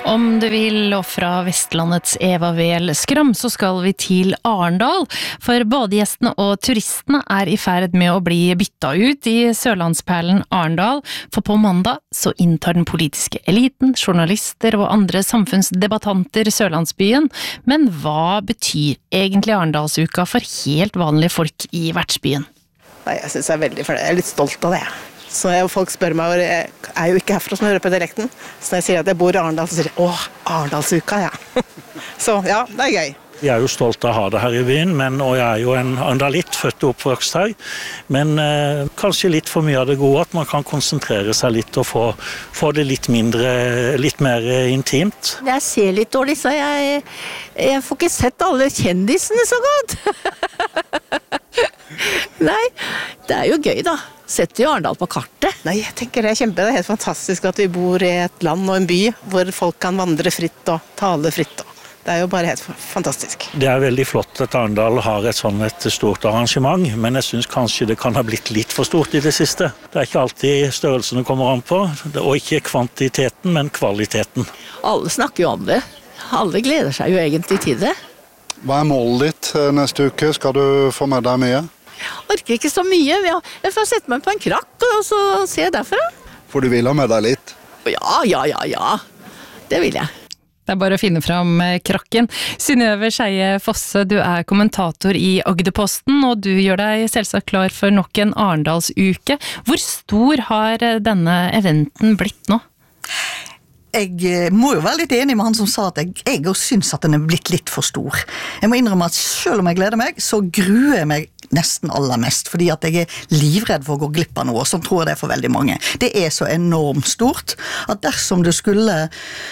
Om du vil, og fra Vestlandets Eva Vel Skram, så skal vi til Arendal. For badegjestene og turistene i ferd med å bli bytta ut i Sørlandsperlen Arendal. For på mandag så inntar den politiske eliten, journalister og andre samfunnsdebattanter Sørlandsbyen. Men hva betyr egentlig Arendalsuka for helt vanlige folk i vertsbyen? Nei, jeg synes jeg veldig fornøyd. Jeg litt stolt av det. Så folk spør meg, og jeg jo ikke herfra som hører på direkten. Så når jeg sier at jeg bor i Arendal, så sier de, Arendalsuka, ja. Så ja, det gøy. Jeg jo stolt av å ha det her i byen, og jeg jo en arendalitt, født og oppvokst her. Men kanskje litt for mye av det gode, at man kan konsentrere seg litt og få det litt mer intimt. Jeg ser litt dårlig, så jeg får ikke sett alle kjendisene så godt. Nei, det jo gøy da. Setter jo Arendal på kartet. Nei, jeg tenker det kjempe. Det helt fantastisk at vi bor i et land og en by hvor folk kan vandre fritt og tale fritt. Det jo bare helt fantastisk. Det veldig flott at Arendal har et stort arrangement, men jeg synes kanskje det kan ha blitt litt for stort i det siste. Det ikke alltid størrelsene kommer an på, og ikke kvantiteten, men kvaliteten. Alle snakker jo om det. Alle gleder seg jo egentlig til det. Hva målet ditt neste uke? Skal du få med deg mye? Jeg orker ikke så mye. Jeg får sette meg på en krakk og så se derfra. For du vil ha med deg litt? Ja. Det vil jeg. Det bare å finne fram krakken. Synnøve Skeie Fosse, du kommentator i Agderposten, og du gjør deg selvsagt klar for nok en Arendalsuke. Hvor stor har denne eventen blitt nå? Jeg må jo være litt enig med han som sa at jeg også synes at den blitt litt for stor. Jeg må innrømme at selv om jeg gleder meg, så gruer jeg meg nesten aller mest, fordi at jeg livredd for å gå glipp av noe, som tror jeg det for veldig mange. Det så enormt stort, at dersom du skulle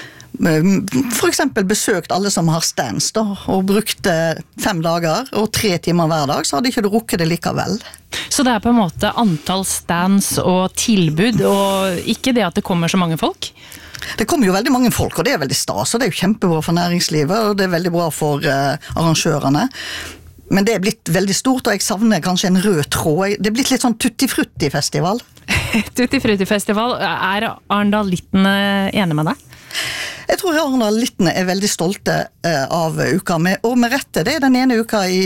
for eksempel besøkt alle som har stands da, og brukte 5 dager og 3 timer hver dag, så hadde ikke du rukket det likevel. Så det på en måte antall stands og tilbud, og ikke det at det kommer så mange folk? Det kommer jo veldig mange folk, og det veldig stas, og det jo kjempebra for næringslivet, og det veldig bra for arrangørene. Men det blitt veldig stort, og jeg savner kanskje en rød tråd. Det blitt litt sånn tutti-frutti-festival. Tutti-frutti-festival. Arendalittene enige med deg? Jeg tror Arendalittene veldig stolte av uka, og med rette. Det den ene uka i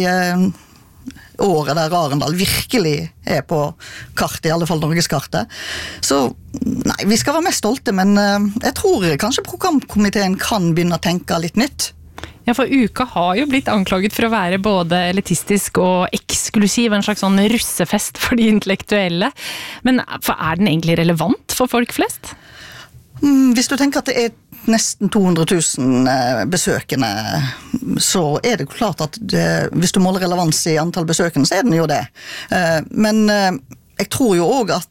året der Arendal virkelig på kartet, i alle fall Norgeskartet. Så nei, vi skal være mest stolte, men jeg tror kanskje programkomiteen kan begynne å tenke litt nytt. Ja, for uka har jo blitt anklaget for å være både elitistisk og eksklusiv, en slags sånn russefest for de intellektuelle. Men den egentlig relevant for folk flest? Hvis du tenker at det nesten 200 000 besøkende, så det klart at hvis du måler relevans i antall besøkende, så den jo det. Men jeg tror jo også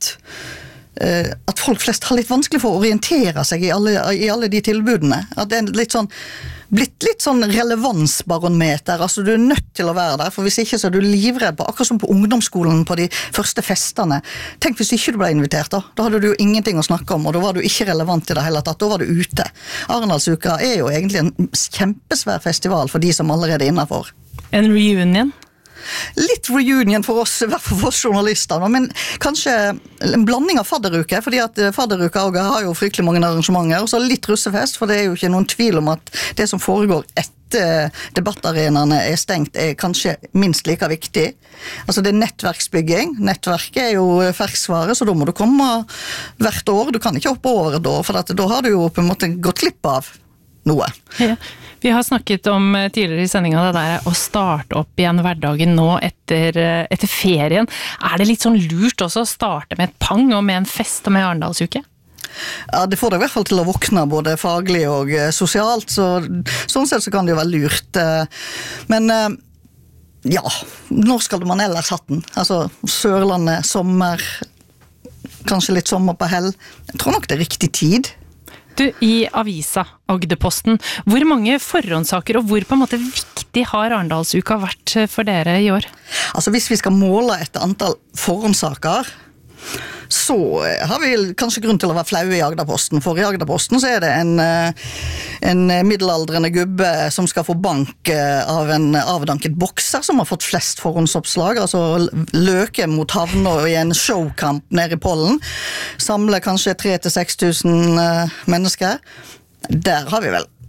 at folk flest har litt vanskelig for å orientere seg i alle de tilbudene. At det blitt litt sånn relevansbarometer, altså du nødt til å være der, for hvis ikke så du livredd på, akkurat som på ungdomsskolen på de første festene. Tenk hvis ikke du ble invitert da hadde du jo ingenting å snakke om, og da var du ikke relevant i det hele tatt, da var du ute. Arendalsuka jo egentlig en kjempesvær festival for de som allerede innenfor. En reunion? Litt reunion for oss, i hvert fall for oss journalister, men kanskje en blanding av fadderuke, fordi at fadderuka har jo fryktelig mange arrangementer, og så litt russefest, for det jo ikke noen tvil om at det som foregår etter debattarenaene stengt, kanskje minst like viktig. Altså det nettverksbygging. Nettverket jo ferskvare, så da må du komme hvert år. Du kan ikke hoppe over et år, for da har du jo på en måte gått glipp av noe. Ja. Vi har snakket om tidligere i sendingen det der å starte opp igjen hverdagen nå etter ferien. Det litt sånn lurt også å starte med et pang og med en fest og med Arendalsuke? Ja, det får deg i hvert fall til å våkne både faglig og sosialt, så sånn sett så kan det jo være lurt. Men ja, når skal man ellers hatt den? Altså Sørlandet, sommer, kanskje litt sommer på hell. Jeg tror nok det riktig tid. Du, i avisa Agderposten, hvor mange forhåndssaker og hvor på en måte viktig har Arendalsuka vært for dere i år? Altså hvis vi skal måle etter antall forhåndssaker, så har vi kanskje grunn til å være flaue i Agderposten, for i Agderposten så det en middelaldrende gubbe som skal få bank av en avdanket bokser som har fått flest forhåndsoppslag, altså løke mot havna i en showkamp nede i Pollen, samler kanskje 3 000 til 6 000 mennesker. Der har vi vel